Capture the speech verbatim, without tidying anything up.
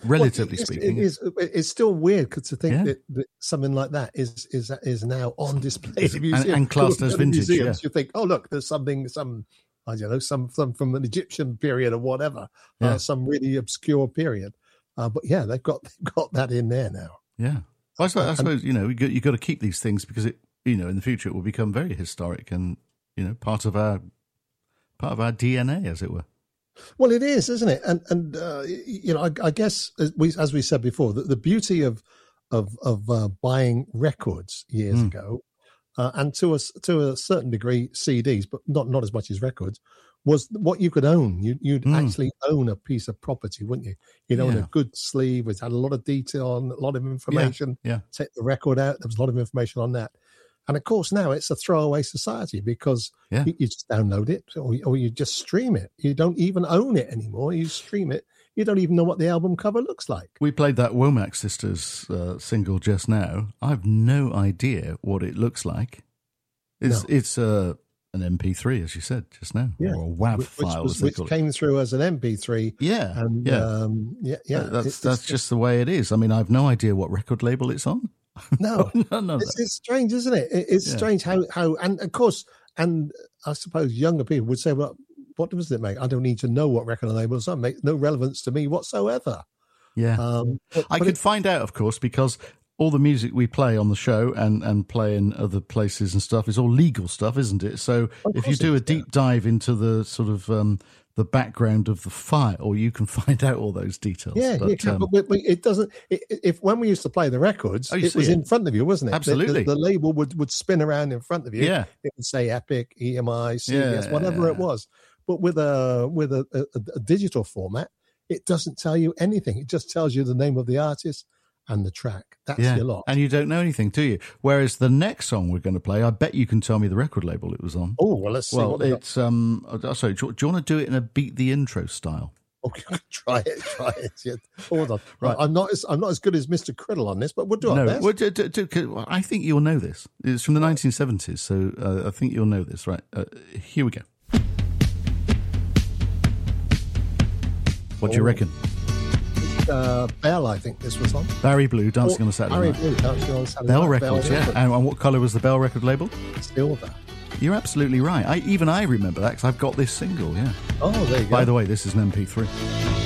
relatively well, speaking. It is, it's still weird because to think Yeah. that, that something like that is is is now on display in a And, museum. and classed You as go to vintage, museums, yeah. You think, oh, look, there's something, some, I don't know, some, some from an Egyptian period or whatever, Yeah. uh, some really obscure period. Uh, but yeah, they've got they've got that in there now. Yeah. Well, I suppose, I And- suppose you know, you got, you got to keep these things because it, you know, in the future it will become very historic and, you know, part of our, part of our D N A, as it were. Well, it is, isn't it? And and uh, you know, I, I guess as we as we said before, the, the beauty of of of uh, buying records years Mm. ago, uh, and to a to a certain degree, C Ds, but not not as much as records, was what you could own. You, you'd Mm. actually own a piece of property, wouldn't you? You'd own Yeah. a good sleeve, which had a lot of detail on, a lot of information. Yeah. Take the record out. There was a lot of information on that. And of course, now it's a throwaway society because Yeah. you, you just download it or, or you just stream it. You don't even own it anymore. You stream it. You don't even know what the album cover looks like. We played that Womack Sisters uh, single just now. I've no idea what it looks like. It's No. it's uh, an M P three, as you said just now, Yeah. or a WAV Which, file, was, as they which call it. came through as an M P three. Yeah, And yeah. um, yeah, yeah. Uh, that's It's- that's it's- just the way it is. I mean, I've no idea what record label it's on. no. no, no, It's, it's strange, isn't it? It- It's Yeah. strange how, how, and of course, and I suppose younger people would say, well, what does it make? I don't need to know what record label it's on. It makes no relevance to me whatsoever. Yeah, Um, but, I but could it- find out, of course, because all the music we play on the show and, and play in other places and stuff is all legal stuff, isn't it? So Of if you course do it a is, deep dive into the sort of um, the background of the file, you can find out all those details. Yeah, but, you can, um, but, but, but it doesn't. It, if when we used to play the records, Oh, you it see was it. in front of you, wasn't it? The- Absolutely. The, the label would, would spin around in front of you. Yeah. It would say Epic, E M I, C B S, Yeah, whatever it yeah. was. But with a with a, a, a digital format, it doesn't tell you anything. It just tells you the name of the artist and the track. That's yeah, your lot. and you don't know anything, do you? Whereas the next song we're going to play, I bet you can tell me the record label it was on. Oh well, let's see. well, what we got. it's um. uh, Sorry, do, you- do you want to do it in a beat the intro style? Okay, try it, try it. Yeah. Hold on. Right. Right. I'm not as I'm not as good as Mister Criddle on this, but we'll do our No, best. well, do, do, do, I think you'll know this. It's from the nineteen seventies, so uh, I think you'll know this. Right, uh, here we go. What do you Oh. reckon? Uh, Bell, I think this was on. Barry Blue, Dancing Oh, on a Saturday Harry Night. Blue, Dancing on a Saturday Bell Night. Records, yeah. And, and what colour was the Bell record label? Silver. You're absolutely right. I, even I remember that because I've got this single, yeah. Oh, there you go. By the way, this is an M P three.